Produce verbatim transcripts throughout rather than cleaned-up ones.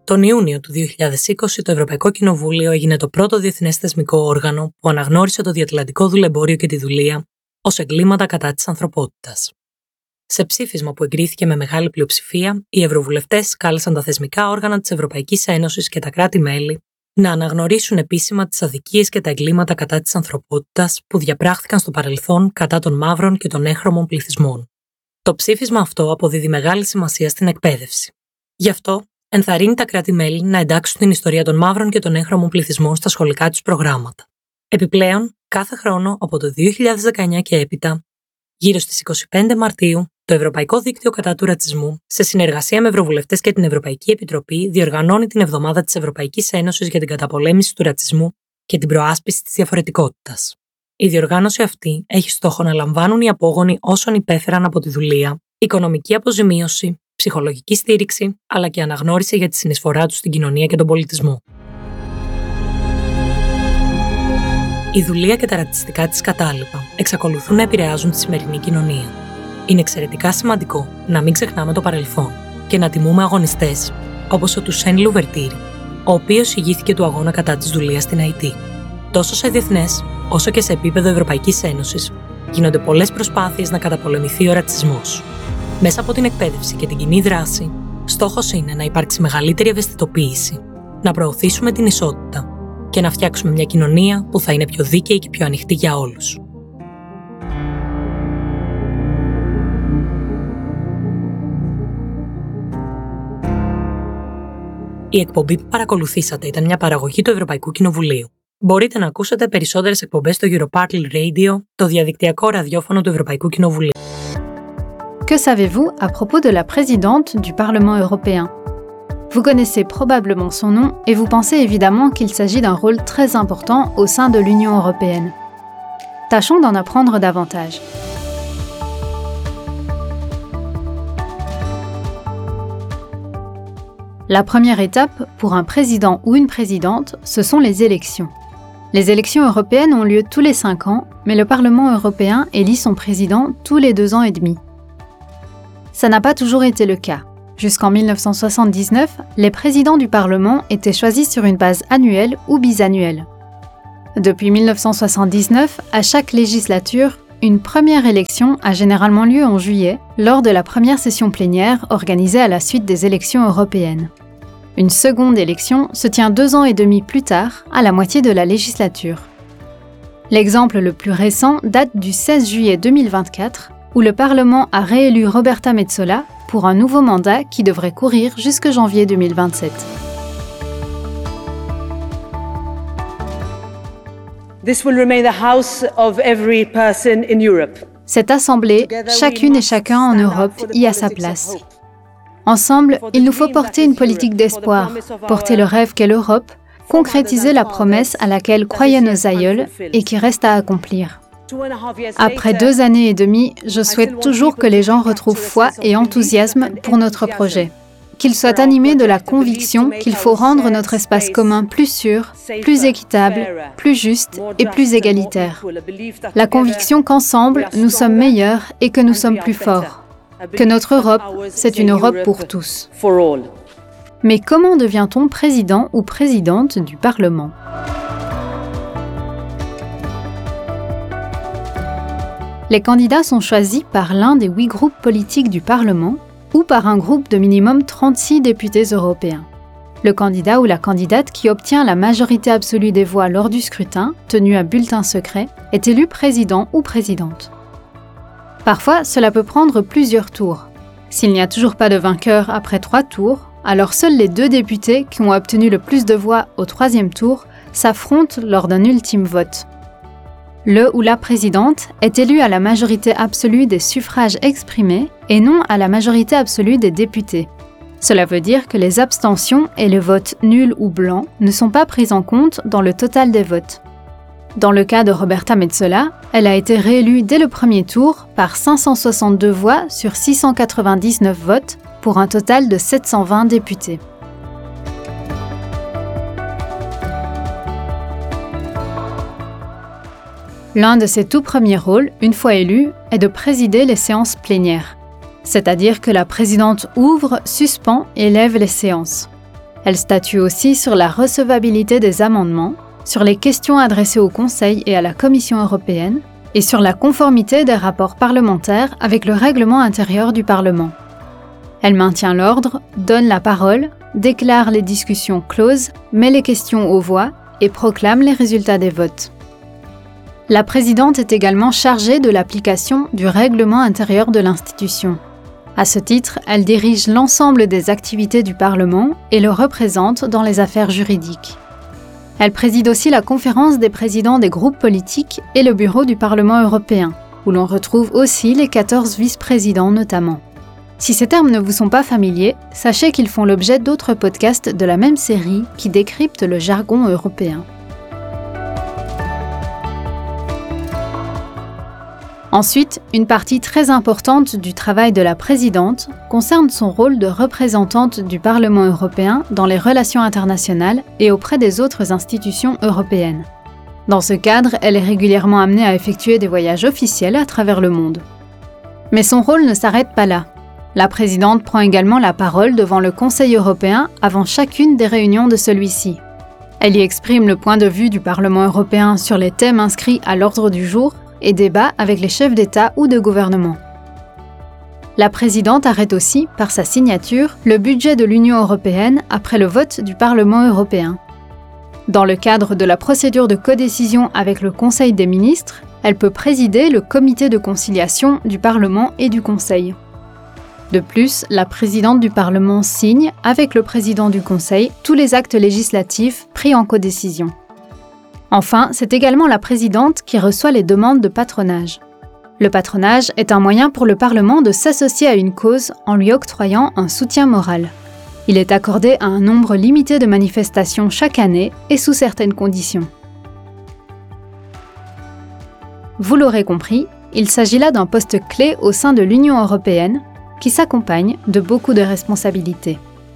Τον Ιούνιο του δύο χιλιάδες είκοσι, το Ευρωπαϊκό Κοινοβούλιο έγινε το πρώτο διεθνές θεσμικό όργανο που αναγνώρισε το διατλαντικό δουλεμπόριο και τη δουλεία ως εγκλήματα κατά της ανθρωπότητας. Σε ψήφισμα που εγκρίθηκε με μεγάλη πλειοψηφία, οι ευρωβουλευτές κάλεσαν τα θεσμικά όργανα της Ευρωπαϊκής Ένωσης και τα κράτη-μέλη να αναγνωρίσουν επίσημα τις αδικίες και τα εγκλήματα κατά της ανθρωπότητας που διαπράχθηκαν στο παρελθόν κατά των μαύρων και των έγχρωμων πληθυσμών. Το ψήφισμα αυτό αποδίδει μεγάλη σημασία στην εκπαίδευση. Γι' αυτό, ενθαρρύνει τα κράτη-μέλη να εντάξουν την ιστορία των μαύρων και των έγχρωμων πληθυσμών στα σχολικά τους προγράμματα. Επιπλέον, κάθε χρόνο από το δύο χιλιάδες δεκαεννιά και έπειτα, γύρω στις είκοσι πέντε Μαρτίου, το Ευρωπαϊκό Δίκτυο κατά του Ρατσισμού, σε συνεργασία με ευρωβουλευτές και την Ευρωπαϊκή Επιτροπή, διοργανώνει την Εβδομάδα της Ευρωπαϊκής Ένωσης για την καταπολέμηση του ρατσισμού και την προάσπιση της διαφορετικότητας. Η διοργάνωση αυτή έχει στόχο να λαμβάνουν οι απόγονοι όσων υπέφεραν από τη δουλεία, οικονομική αποζημίωση, ψυχολογική στήριξη, αλλά και αναγνώριση για τη συνεισφορά τους στην κοινωνία και τον πολιτισμό. Η δουλεία και τα ρατσιστικά της κατάλοιπα εξακολουθούν να επηρεάζουν τη σημερινή κοινωνία. Είναι εξαιρετικά σημαντικό να μην ξεχνάμε το παρελθόν και να τιμούμε αγωνιστές όπως ο Τουσέν Λουβερτήρη, ο οποίος ηγήθηκε του αγώνα κατά της δουλείας στην Αϊτή. Τόσο σε διεθνές, όσο και σε επίπεδο Ευρωπαϊκής Ένωσης, γίνονται πολλές προσπάθειες να καταπολεμηθεί ο ρατσισμός. Μέσα από την εκπαίδευση και την κοινή δράση, στόχος είναι να υπάρξει μεγαλύτερη ευαισθητοποίηση, να προωθήσουμε την ισότητα και να φτιάξουμε μια κοινωνία που θα είναι πιο δίκαιη και πιο ανοιχτή για όλους. Η εκπομπή που παρακολουθήσατε ήταν μια παραγωγή του Ευρωπαϊκού Κοινοβουλίου. Μπορείτε να ακούσετε περισσότερες εκπομπές στο Europartly Radio, το διαδικτυακό ραδιόφωνο του Ευρωπαϊκού Κοινοβουλίου. Que savez-vous à propos de la présidente du Parlement européen? Vous connaissez probablement son nom et vous pensez évidemment qu'il s'agit d'un rôle très important au sein de l'Union européenne. Tâchons d'en apprendre davantage. La première étape pour un président ou une présidente, ce sont les élections. Les élections européennes ont lieu tous les cinq ans, mais le Parlement européen élit son président tous les deux ans et demi. Ça n'a pas toujours été le cas. Jusqu'en mille neuf cent soixante-dix-neuf, les présidents du Parlement étaient choisis sur une base annuelle ou bisannuelle. Depuis mille neuf cent soixante-dix-neuf, à chaque législature, une première élection a généralement lieu en juillet, lors de la première session plénière organisée à la suite des élections européennes. Une seconde élection se tient deux ans et demi plus tard, à la moitié de la législature. L'exemple le plus récent date du seize juillet deux mille vingt-quatre, où le Parlement a réélu Roberta Metsola pour un nouveau mandat qui devrait courir jusque janvier deux mille vingt-sept. This will remain the house of every person in Europe. Cette assemblée, chacune et chacun en Europe y a sa place. Ensemble, il nous faut porter une politique d'espoir, porter le rêve qu'est l'Europe, concrétiser la promesse à laquelle croyaient nos aïeuls et qui reste à accomplir. Après deux années et demie, je souhaite toujours que les gens retrouvent foi et enthousiasme pour notre projet. Qu'ils soient animés de la conviction qu'il faut rendre notre espace commun plus sûr, plus équitable, plus juste et plus égalitaire. La conviction qu'ensemble, nous sommes meilleurs et que nous sommes plus forts. Que notre Europe, c'est une Europe pour tous. Mais comment devient-on président ou présidente du Parlement ? Les candidats sont choisis par l'un des huit groupes politiques du Parlement ou par un groupe de minimum trente-six députés européens. Le candidat ou la candidate qui obtient la majorité absolue des voix lors du scrutin, tenu à bulletin secret, est élu président ou présidente. Parfois, cela peut prendre plusieurs tours. S'il n'y a toujours pas de vainqueur après trois tours, alors seuls les deux députés qui ont obtenu le plus de voix au troisième tour s'affrontent lors d'un ultime vote. Le ou la présidente est élu à la majorité absolue des suffrages exprimés et non à la majorité absolue des députés. Cela veut dire que les abstentions et les votes nuls ou blancs ne sont pas pris en compte dans le total des votes. Dans le cas de Roberta Metsola, elle a été réélue dès le premier tour par cinq cent soixante-deux voix sur six cent quatre-vingt-dix-neuf votes pour un total de sept cent vingt députés. L'un de ses tout premiers rôles, une fois élu, est de présider les séances plénières. C'est-à-dire que la présidente ouvre, suspend et lève les séances. Elle statue aussi sur la recevabilité des amendements, sur les questions adressées au Conseil et à la Commission européenne, et sur la conformité des rapports parlementaires avec le règlement intérieur du Parlement. Elle maintient l'ordre, donne la parole, déclare les discussions closes, met les questions aux voix et proclame les résultats des votes. La présidente est également chargée de l'application du règlement intérieur de l'institution. À ce titre, elle dirige l'ensemble des activités du Parlement et le représente dans les affaires juridiques. Elle préside aussi la conférence des présidents des groupes politiques et le bureau du Parlement européen, où l'on retrouve aussi les quatorze vice-présidents notamment. Si ces termes ne vous sont pas familiers, sachez qu'ils font l'objet d'autres podcasts de la même série qui décryptent le jargon européen. Ensuite, une partie très importante du travail de la présidente concerne son rôle de représentante du Parlement européen dans les relations internationales et auprès des autres institutions européennes. Dans ce cadre, elle est régulièrement amenée à effectuer des voyages officiels à travers le monde. Mais son rôle ne s'arrête pas là. La présidente prend également la parole devant le Conseil européen avant chacune des réunions de celui-ci. Elle y exprime le point de vue du Parlement européen sur les thèmes inscrits à l'ordre du jour et débat avec les chefs d'État ou de gouvernement. La présidente arrête aussi, par sa signature, le budget de l'Union européenne après le vote du Parlement européen. Dans le cadre de la procédure de codécision avec le Conseil des ministres, elle peut présider le comité de conciliation du Parlement et du Conseil. De plus, la présidente du Parlement signe, avec le président du Conseil, tous les actes législatifs pris en codécision. Enfin, c'est également la présidente qui reçoit les demandes de patronage. Le patronage est un moyen pour le Parlement de s'associer à une cause en lui octroyant un soutien moral. Il est accordé à un nombre limité de manifestations chaque année et sous certaines conditions. Vous l'aurez compris, il s'agit là d'un poste clé au sein de l'Union européenne qui s'accompagne de beaucoup de responsabilités.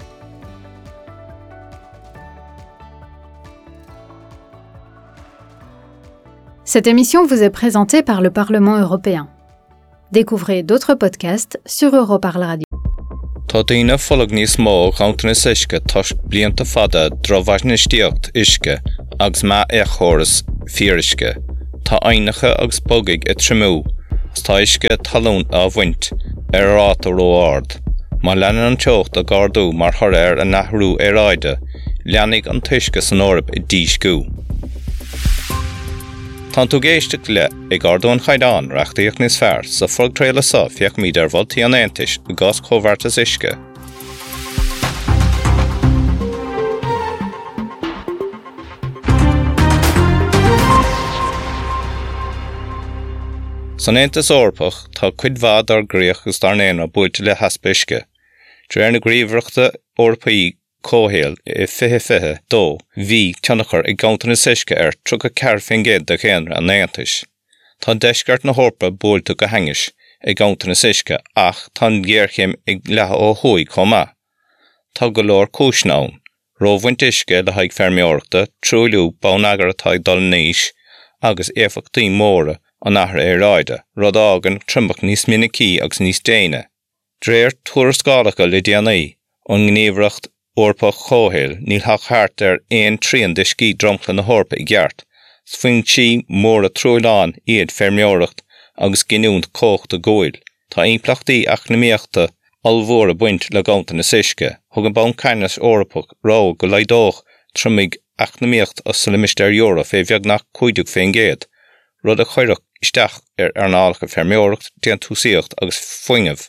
Cette émission vous est présentée par le Parlement européen. Découvrez d'autres podcasts sur Europarl Radio. Tá daoine follag níos mó countanas isce tá blianta fada drochhaisnistíocht isce agus má éachchoras fírisce. Tá ainacha agus bogaigh i trimú, tá isce talún a bhaint ar rát a róard. Má leanan an teocht a gardú mar thoir a nathrú ar aide, leannig an tuisce san orb i díscú. Tá tú géisteach le ag ardún chaidán reachtaíocht níos fearr sa frog tréile sa fiach míad ar bhiltaí an Aontais go gás chomhartas isce. San Aontas orpach tá cuid bhad ar gréach gus darnéana buailte le haspa isce. Dréir na gríomhreachta orpaí cóhéal i fiche fiche dó bhí teannachar ag gauntanas isce ar trúcha cearr fingéad de chéanra an Aontais. Tá deisceart na hórpa buailte go hangis ag gauntanas isce ach tá ggéirchéim ag letha ó thuaidh chomá. Tá go leor cúisnán, rómhaint isce le haig feirmeoireachta trúiliú bánagar atá ag dul níos agus éifeachtaí móra an athra ar aide, rud ágan trimbach níos minicí agus níos déine. Dréir tuarascálacha le déanaí an gníomhreacht orpach chóhéal níl hach háart ar éon tríon de scí dromchla na hórpa i gceart. Sfuing sí móra trúileán iad feirmeoireacht agus giniúnt cócht a gúil. Tá implachtaí eacnamaíochta almhóra buint le gauntanas isce, thug an bán cainas orpach rá go leidóch trimig eacnamaíocht as sa Misteir Euro fé bheag nach cuideach féin géad. Rud a choireach isteach ar arnálacha feirmeoireacht déan túsaíocht agus foingemh.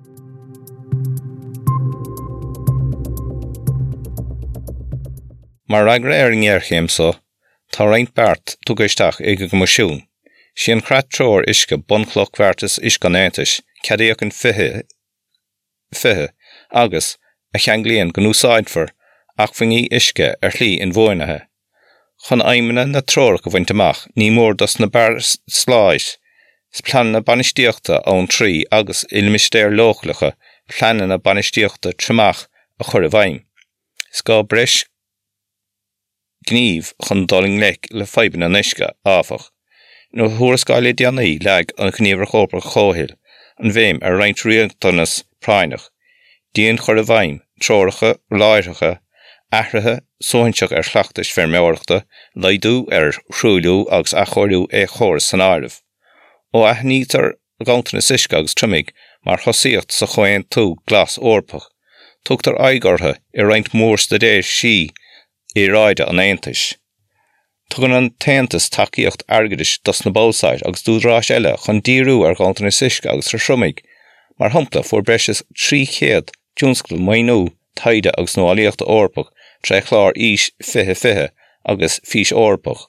Mar agra ar an gghearchéim so, tá roinnt beart tugasteach ag go misiún. Sí an crat tróir isce buncloch bhartas isce an Aontais, ceadaíoch an fiche, fiche, agus a cheanglíonn go núsáidfar ach faoí isce ar chlí in bhuainethe. Chun aimimena na tróir go bhaint amach, ní mór das na bar sláis, plan na banistíochta ón trí agus il Misteir Lóchalacha, plan na banistíochta trimach a chur a bhaim. Sá breis gníomh chun doling lech le feiban an isce áfach. nó thuairascáil déanaí leag an gníomhar chópar chóhéal, an bhéim ar roinnt rialtanas práineach. Díon chur a bhaim, tróiricha, láithreacha, ahrathe sóinseach ar chleachtais feirmeoireachta, laidú ar shrúilú agus a chóirú é chóir san áireamh. Ó aithnítar gántanas isce agus trimig mar thosaíocht sa chóin tú glas orpach, tugtar aigortha i roinnt mór stadéir sí i ráide an Aontais. Tugann an taontas tacaíocht airgeadais dos na bólsáid agus dúdrás eile chun díriú ar gántanas isce agus ar trimig, mar hampla fuair breis trí chéad dúnscail mainú taide agus nóálaíochta orpach tre chlár ís fiche fiche agus fís orpach.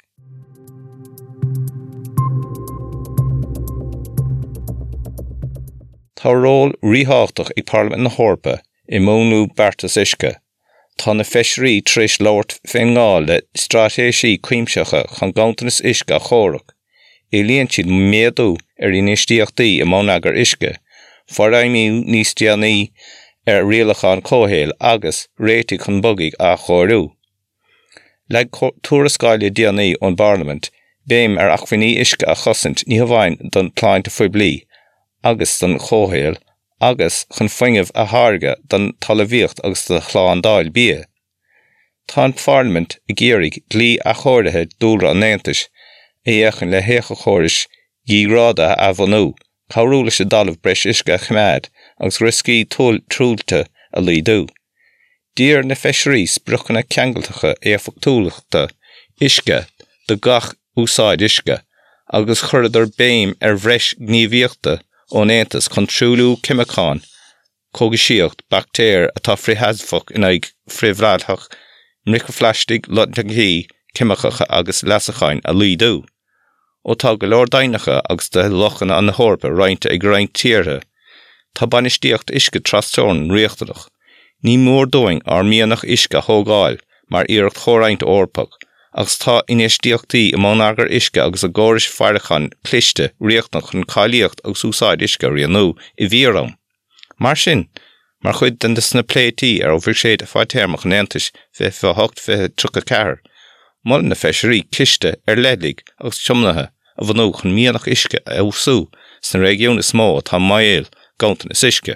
Tá ról rítheachtach ag Parliament na Hórpa i mónú Bartas isce. Tá na feisirí tris labhairt féin ngáil le stratéisí cuimseacha chun gántanas isce a chóireach. I líonn siad méadú ar inistíochtaí i món agar isce, foraimíú níos déanaí ar rialacháin cóhéal agus réití chun bogaigh a chóirú. Le tuarascáile déanaí ón Parliament, béim ar achmhaoní isce a chosint ní hamhain don pláinte faoi bliath, agus don chóhéal, agus chun foingemh a tharga don talmhaíocht agus do chláán dáil bia. Tá an Parliament i ggéirigh dlí a chóirithe dúlra an Aontais, é dhéachann le hécha chóiris dhíráda a bhanú, cabhrúla sé dalamh breis isce a chimad agus riscí trúilte a lídú. Dír na feisirí spruchanna ceangaltacha éifeachtóireachta isce do gach úsáid isce, agus chuireadar béim ar bhreis gníomhaíochta ón Aontas chun trúlú cimicáin, cógasíocht, bactéir atá frithheadfach in ag frithbhreathach, mricaflaistigh, lotnaigí, cimiceacha agus lasacháin a lídú. Ó tá go leor dainneacha agus de lochanna an na Hórpa roinnte ag roinnt tíortha. Tá banistíocht isce trastóin riachtanach. Ní mór dóing ar míonach isce thógáil mar iirecht chóraint orpach, agus tá inistíochtaí i món agar isce agus a ggórais fearachán cliste riachtanach chun cáilíocht agus úsáid isce rianú i bhíorám. Mar sin, mar chuid den de sna pléití ar ó bhir séad a fáitéarmach an Aontais fiche hocht fiche tríocha ceathair. Mull na feisirí cliste ar leidligh agus tiomnathe a bhanú chun míonach isce a úsú sna régiúna smó atá maiil gántanas isce.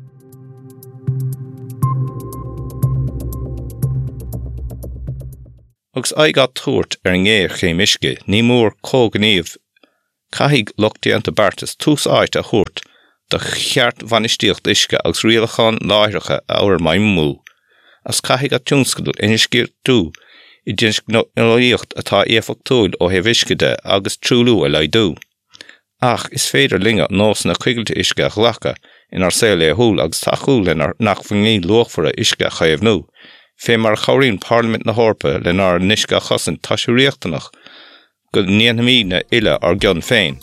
Agus aigá tuairt ar an ngéir chéim isce, ní mór cógníomh, caithfidh lochtaíonta Bartas tús áit a thuairt do cheart bhanistíocht isce agus rialacháin láithreacha a ábhar maimú, as caithfidh a tiúnscadúil iniscíir tú i dtínneolaíocht atá éifeachtóil ó thaobh isceide agus trúlú a leidú. Ach is féidir linge nós na cuigilte isce a ghlacha inar saoil é thúil agus tachiúil inar nachmhaoní luachmhara isce a chaomhnú. Fé mar chomhraíonn Parliament na Hórpa le nar nisce a chosint tá siú riachtanach go níonmí na ile ar gcionn féin.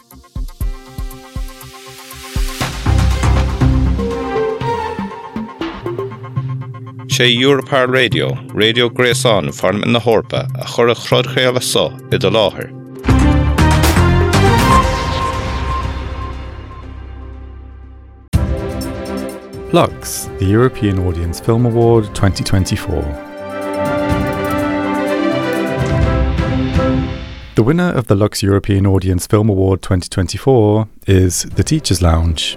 Sé Europear Radio, Radio Gréasán Parliament na Hórpa a chur a chrodchéal sa i do láthair. Lux, the European Audience Film Award twenty twenty-four. The winner of the Lux European Audience Film Award twenty twenty-four is The Teacher's Lounge.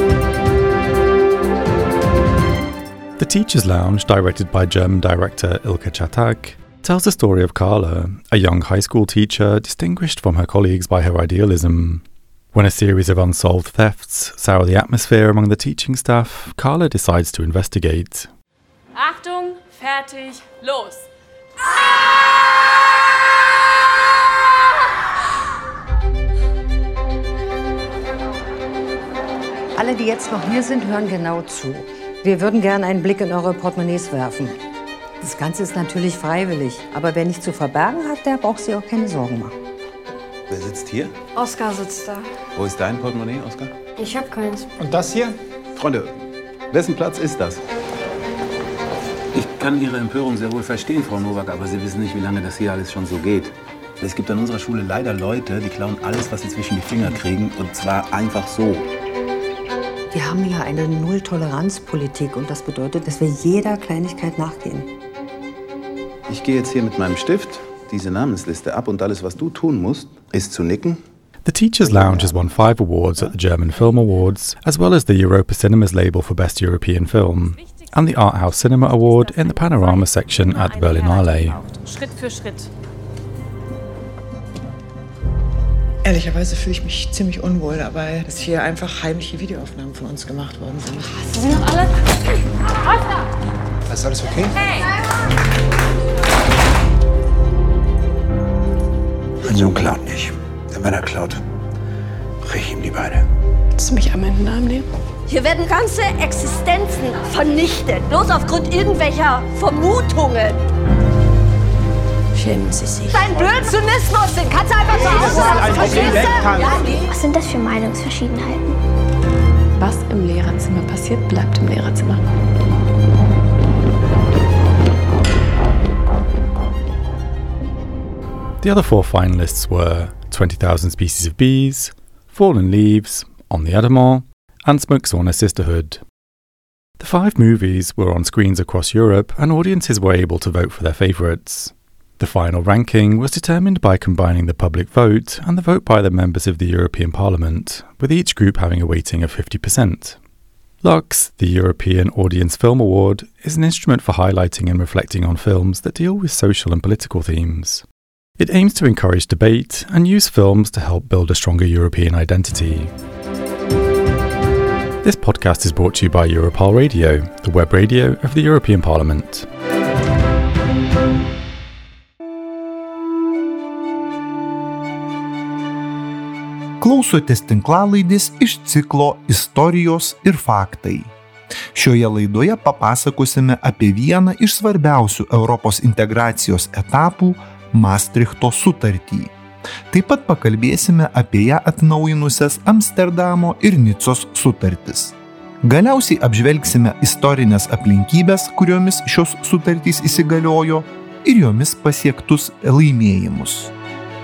The Teacher's Lounge, directed by German director Ilka Chatag, tells the story of Carla, a young high school teacher distinguished from her colleagues by her idealism. When a series of unsolved thefts sour the atmosphere among the teaching staff, Carla decides to investigate. Achtung, fertig, los! Alle, die jetzt noch hier sind, hören genau zu. Wir würden gerne einen Blick in eure Portemonnaies werfen. Das Ganze ist natürlich freiwillig, aber wer nichts zu verbergen hat, der braucht sich auch keine Sorgen machen. Wer sitzt hier? Oskar sitzt da. Wo ist dein Portemonnaie, Oskar? Ich hab keins. Und das hier? Freunde, wessen Platz ist das? Ich kann Ihre Empörung sehr wohl verstehen, Frau Nowak, aber Sie wissen nicht, wie lange das hier alles schon so geht. Es gibt an unserer Schule leider Leute, die klauen alles, was sie zwischen die Finger kriegen, und zwar einfach so. Wir haben ja eine Null-Toleranz-Politik und das bedeutet, dass wir jeder Kleinigkeit nachgehen. Ich gehe jetzt hier mit meinem Stift diese Namensliste ab und alles, was du tun musst, ist zu nicken. The Teacher's Lounge has won five awards at the German Film Awards, as well as the Europa Cinemas label for Best European Film. and the Art House Cinema Award in the Panorama section at the Berlinale. Schritt für Schritt. Ehrlicherweise fühle ich mich ziemlich unwohl dabei, dass hier einfach heimliche Videoaufnahmen von uns gemacht worden sind. Sie sind doch alle... Ist alles okay? Hey! Mein Sohn klaut nicht. Denn wenn er klaut, brich ich ihm die Beine. Willst du mich am Ende Namen nehmen? Hier werden ganze Existenzen vernichtet, bloß aufgrund irgendwelcher Vermutungen. Schämen Sie sich. Dein Blödsinnismus, den kannst du einfach zu Hause lassen, verstehst du? Was sind das für Meinungsverschiedenheiten? Was im Lehrerzimmer passiert, bleibt im Lehrerzimmer. The other four finalists were twenty thousand Species of Bees, Fallen Leaves, On the Adamant, and Smoke Sauna Sisterhood. The five movies were on screens across Europe, and audiences were able to vote for their favourites. The final ranking was determined by combining the public vote and the vote by the members of the European Parliament, with each group having a weighting of fifty percent. Lux, the European Audience Film Award, is an instrument for highlighting and reflecting on films that deal with social and political themes. It aims to encourage debate and use films to help build a stronger European identity. This podcast is brought to you by Europol Radio, the web radio of the European Parliament. Klausotės tinklalaidės iš ciklo Istorijos ir faktai. Šioje laidoje papasakosime apie vieną iš svarbiausių Europos integracijos etapų – Maastrichto sutartį. Taip pat pakalbėsime apie ją atnaujinusias Amsterdamo ir Nicos sutartis. Galiausiai apžvelgsime istorinės aplinkybės, kuriomis šios sutartys įsigaliojo, ir jomis pasiektus laimėjimus.